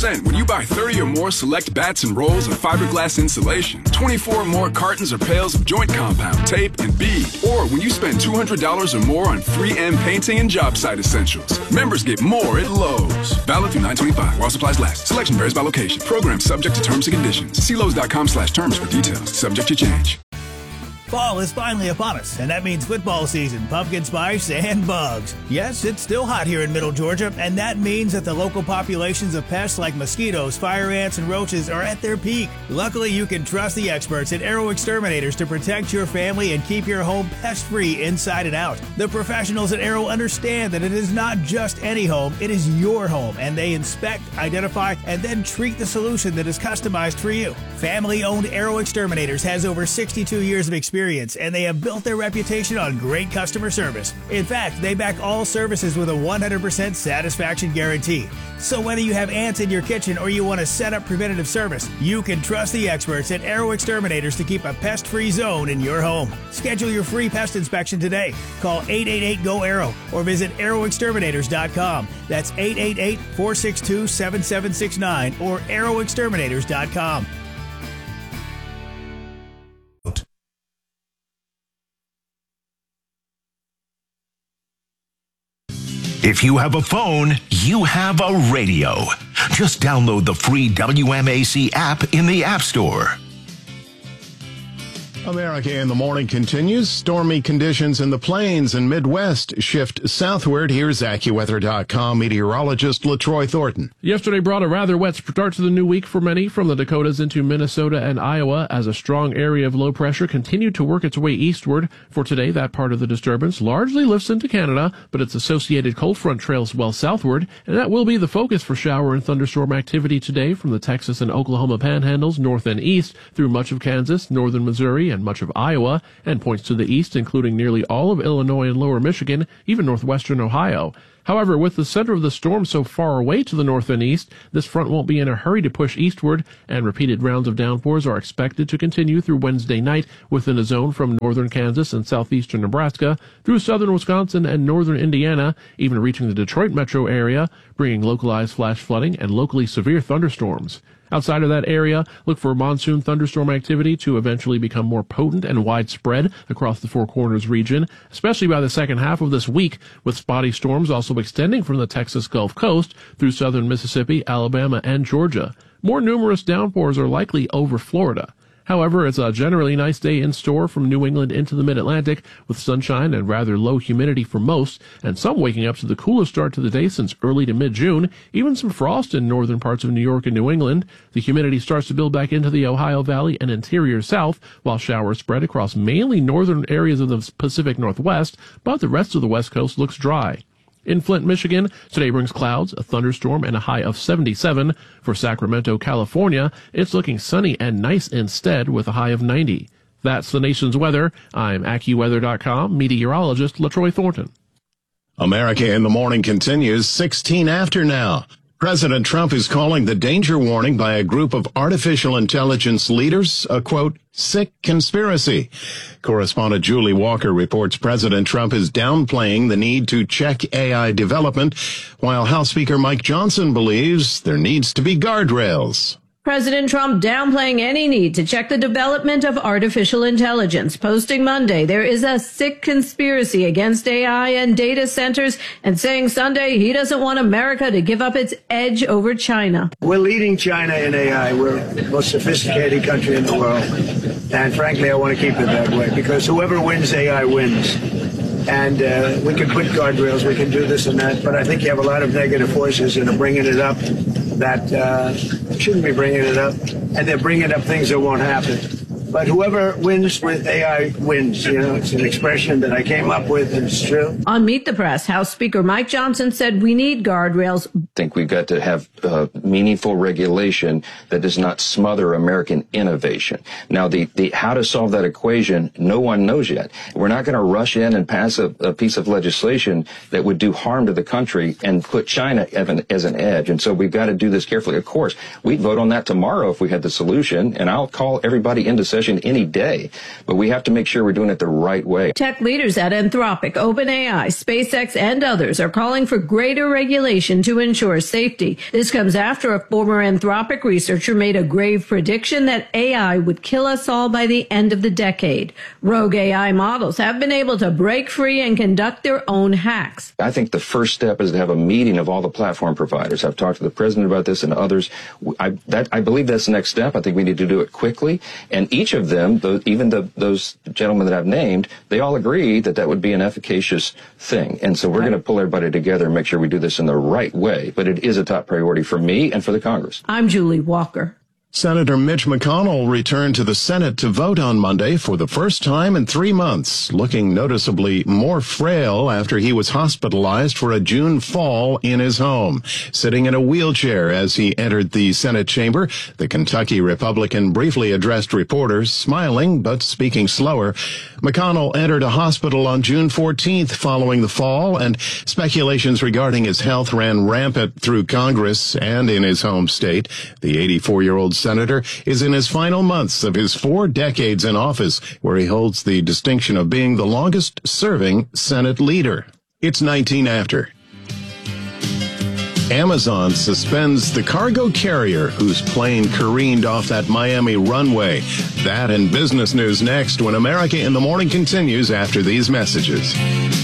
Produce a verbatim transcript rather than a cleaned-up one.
percent when you buy thirty or more select bats and rolls of fiberglass insulation, twenty-four or more cartons or pails of joint compound, tape, and bead, or when you spend two hundred dollars or more on three M painting and job site essentials. Members get more at Lowe's. Valid through nine twenty-five while supplies last. Selection varies by location. Program subject to terms and conditions. See Lowe's.com slash terms for details. Subject to change. Fall is finally upon us, and that means football season, pumpkin spice, and bugs. Yes, it's still hot here in Middle Georgia, and that means that the local populations of pests like mosquitoes, fire ants, and roaches are at their peak. Luckily, you can trust the experts at Arrow Exterminators to protect your family and keep your home pest-free inside and out. The professionals at Arrow understand that it is not just any home, it is your home, and they inspect, identify, and then treat the solution that is customized for you. Family-owned Arrow Exterminators has over sixty-two years of experience, and they have built their reputation on great customer service. In fact, they back all services with a one hundred percent satisfaction guarantee. So whether you have ants in your kitchen or you want to set up preventative service, you can trust the experts at Arrow Exterminators to keep a pest-free zone in your home. Schedule your free pest inspection today. Call eight eight eight, G O, ARROW or visit arrow exterminators dot com. That's eight eight eight, four six two, seven seven six nine or arrow exterminators dot com. If you have a phone, you have a radio. Just download the free W M A C app in the App Store. America in the Morning continues. Stormy conditions in the plains and Midwest shift southward. Here's AccuWeather dot com meteorologist LaTroy Thornton. Yesterday brought a rather wet start to the new week for many, from the Dakotas into Minnesota and Iowa, as a strong area of low pressure continued to work its way eastward. For today, that part of the disturbance largely lifts into Canada, but its associated cold front trails well southward, and that will be the focus for shower and thunderstorm activity today from the Texas and Oklahoma panhandles north and east through much of Kansas, northern Missouri, and much of Iowa, and points to the east, including nearly all of Illinois and lower Michigan, even northwestern Ohio. However, with the center of the storm so far away to the north and east, this front won't be in a hurry to push eastward, and repeated rounds of downpours are expected to continue through Wednesday night within a zone from northern Kansas and southeastern Nebraska through southern Wisconsin and northern Indiana, even reaching the Detroit metro area, bringing localized flash flooding and locally severe thunderstorms. Outside of that area, look for monsoon thunderstorm activity to eventually become more potent and widespread across the Four Corners region, especially by the second half of this week, with spotty storms also extending from the Texas Gulf Coast through southern Mississippi, Alabama, and Georgia. More numerous downpours are likely over Florida. However, it's a generally nice day in store from New England into the mid-Atlantic, with sunshine and rather low humidity for most, and some waking up to the coolest start to the day since early to mid-June, even some frost in northern parts of New York and New England. The humidity starts to build back into the Ohio Valley and interior South, while showers spread across mainly northern areas of the Pacific Northwest, but the rest of the West Coast looks dry. In Flint, Michigan, today brings clouds, a thunderstorm, and a high of seventy-seven. For Sacramento, California, it's looking sunny and nice instead with a high of ninety. That's the nation's weather. I'm AccuWeather dot com meteorologist LaTroy Thornton. America in the Morning continues, sixteen after now. President Trump is calling the danger warning by a group of artificial intelligence leaders a, quote, sick conspiracy. Correspondent Julie Walker reports President Trump is downplaying the need to check A I development, while House Speaker Mike Johnson believes there needs to be guardrails. President Trump downplaying any need to check the development of artificial intelligence, posting Monday there is a sick conspiracy against A I and data centers, and saying Sunday he doesn't want America to give up its edge over China. We're leading China in A I. We're the most sophisticated country in the world. And frankly, I want to keep it that way, because whoever wins A I wins. And uh, we can put guardrails, we can do this and that, but I think you have a lot of negative forces that are bringing it up that uh, shouldn't be bringing it up, and they're bringing up things that won't happen. But whoever wins with A I wins. You know, it's an expression that I came up with, and it's true. On Meet the Press, House Speaker Mike Johnson said we need guardrails. I think we've got to have uh, meaningful regulation that does not smother American innovation. Now, the, the how to solve that equation, no one knows yet. We're not going to rush in and pass a, a piece of legislation that would do harm to the country and put China as an, as an edge. And so we've got to do this carefully. Of course, we'd vote on that tomorrow if we had the solution, and I'll call everybody into session discussion any day, but we have to make sure we're doing it the right way. Tech leaders at Anthropic, OpenAI, SpaceX, and others are calling for greater regulation to ensure safety. This comes after a former Anthropic researcher made a grave prediction that A I would kill us all by the end of the decade. Rogue A I models have been able to break free and conduct their own hacks. I think the first step is to have a meeting of all the platform providers. I've talked to the president about this and others. I, that, I believe that's the next step. I think we need to do it quickly. And each of them, those, even the, those gentlemen that I've named, they all agree that that would be an efficacious thing. And so we're going to pull everybody together and make sure we do this in the right way. But it is a top priority for me and for the Congress. I'm Julie Walker. Senator Mitch McConnell returned to the Senate to vote on Monday for the first time in three months, looking noticeably more frail after he was hospitalized for a June fall in his home. Sitting in a wheelchair as he entered the Senate chamber, the Kentucky Republican briefly addressed reporters, smiling but speaking slower. McConnell entered a hospital on June fourteenth following the fall, and speculations regarding his health ran rampant through Congress and in his home state. The eighty-four-year-old senator is in his final months of his four decades in office, where he holds the distinction of being the longest-serving Senate leader. It's nineteen after. Amazon suspends the cargo carrier whose plane careened off that Miami runway. That and business news next when America in the Morning continues after these messages.